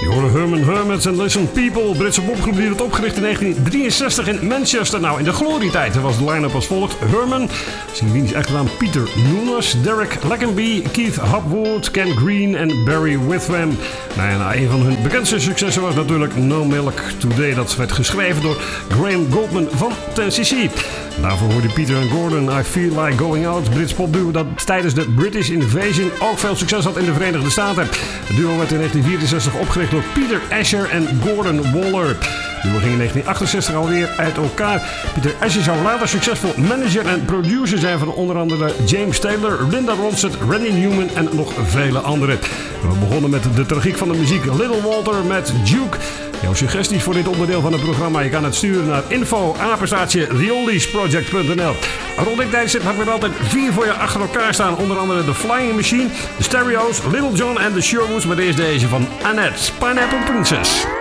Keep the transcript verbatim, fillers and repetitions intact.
Herman Hermits en Listen People, Britse popgroep die werd opgericht in negentien drieënzestig in Manchester. Nou, in de glorietijd was de line-up als volgt: Herman, zijn wiens achternaam Peter Nunes, Derek Lackenby, Keith Hopwood, Ken Green en Barry Witham. Nou ja, nou, een van hun bekendste successen was natuurlijk No Milk Today. Dat werd geschreven door Graham Goldman van ten C C. Daarvoor hoorde Peter en Gordon I Feel Like Going Out, Brits popduo dat tijdens de British Invasion ook veel succes had in de Verenigde Staten. Het duo werd in negentien vierenzestig opgericht door Peter Asher en Gordon Waller. Het duo ging in negentien achtenzestig alweer uit elkaar. Peter Asher zou later succesvol manager en producer zijn van onder andere James Taylor, Linda Ronstadt, Randy Newman en nog vele anderen. We begonnen met de tragiek van de muziek Little Walter met Duke. Jouw suggesties voor dit onderdeel van het programma, je kan het sturen naar info apenstaartje the oldies project punt n l. Rond dit tijdstip hebben we er altijd vier voor je achter elkaar staan. Onder andere The Flying Machine, The Stereos, Little John en The Sherwoods. Maar eerst deze van Annette, Pineapple Princess.